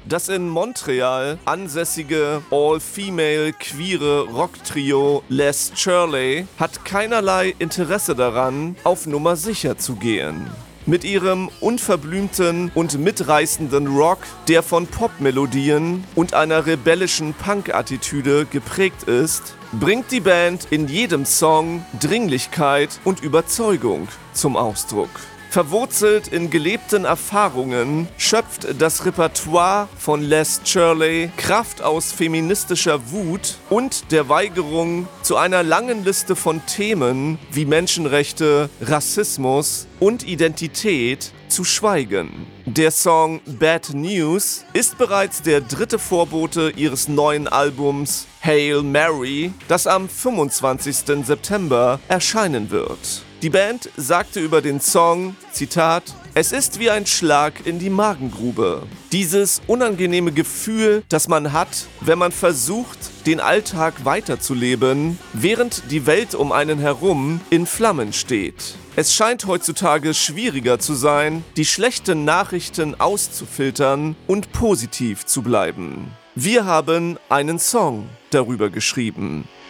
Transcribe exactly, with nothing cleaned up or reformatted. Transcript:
Das in Montreal ansässige all-female queere Rocktrio Les Shirley hat keinerlei Interesse daran, auf Nummer sicher zu gehen. Mit ihrem unverblümten und mitreißenden Rock, der von Popmelodien und einer rebellischen Punk-Attitüde geprägt ist, bringt die Band in jedem Song Dringlichkeit und Überzeugung zum Ausdruck. Verwurzelt in gelebten Erfahrungen schöpft das Repertoire von Les Shirley Kraft aus feministischer Wut und der Weigerung, zu einer langen Liste von Themen wie Menschenrechte, Rassismus und Identität zu schweigen. Der Song Bad News ist bereits der dritte Vorbote ihres neuen Albums Hail Mary, das am fünfundzwanzigsten September erscheinen wird. Die Band sagte über den Song, Zitat, „Es ist wie ein Schlag in die Magengrube. Dieses unangenehme Gefühl, das man hat, wenn man versucht, den Alltag weiterzuleben, während die Welt um einen herum in Flammen steht. Es scheint heutzutage schwieriger zu sein, die schlechten Nachrichten auszufiltern und positiv zu bleiben. Wir haben einen Song darüber geschrieben."